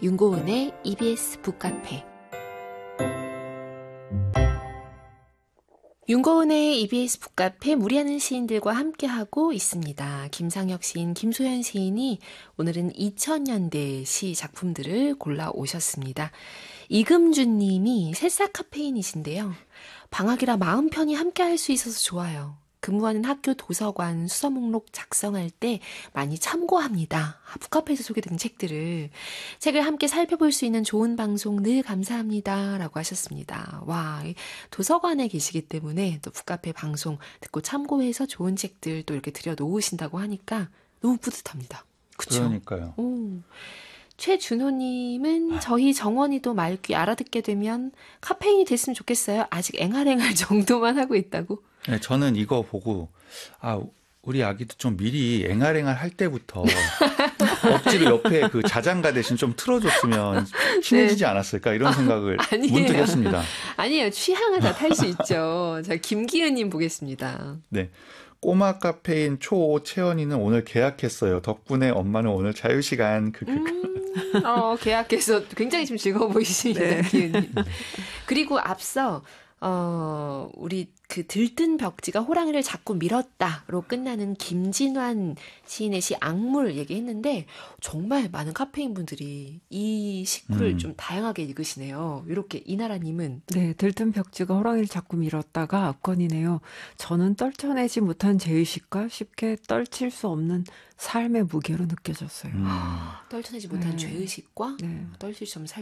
윤고은의 EBS 북카페. 윤고은의 EBS 북카페 무리하는 시인들과 함께하고 있습니다. 김상혁 시인, 김소연 시인이 오늘은 2000년대 시 작품들을 골라오셨습니다. 이금준 님이 새싹 카페인이신데요. 방학이라 마음 편히 함께할 수 있어서 좋아요. 근무하는 학교 도서관 수서 목록 작성할 때 많이 참고합니다. 북카페에서 소개된 책을 함께 살펴볼 수 있는 좋은 방송 늘 감사합니다. 라고 하셨습니다. 와, 도서관에 계시기 때문에 또 북카페 방송 듣고 참고해서 좋은 책들 또 이렇게 들여놓으신다고 하니까 너무 뿌듯합니다. 그쵸? 그러니까요. 오. 최준호님은 저희 정원이도 말귀 알아듣게 되면 카페인이 됐으면 좋겠어요. 아직 앵할앵할 정도만 하고 있다고. 네, 저는 이거 보고 우리 아기도 좀 미리 앵할앵할 할 때부터 억지로 옆에 그 자장가 대신 좀 틀어줬으면 친해지지 않았을까 이런 생각을 문득 했습니다. 아니에요. 취향은 다 탈 수 있죠. 자, 김기은님 보겠습니다. 네. 꼬마 카페인 초 채연이는 오늘 계약했어요. 덕분에 엄마는 오늘 자유시간. 계약해서 굉장히 좀 즐거워 보이십니다. 네. 기은님. 그리고 앞서 우리 그 들뜬 벽지가 호랑이를 자꾸 밀었다로 끝나는 김진환 시인의 시 악물 얘기했는데 정말 많은 카페인 분들이 이 시구를 좀 다양하게 읽으시네요. 이렇게 이나라님은 네, 들뜬 벽지가 호랑이를 자꾸 밀었다가 압권이네요. 저는 떨쳐내지 못한 죄의식과 쉽게 떨칠 수 없는 삶의 무게로 느껴졌어요. 떨쳐내지 못한 죄의식과 떨칠 수 없는 삶의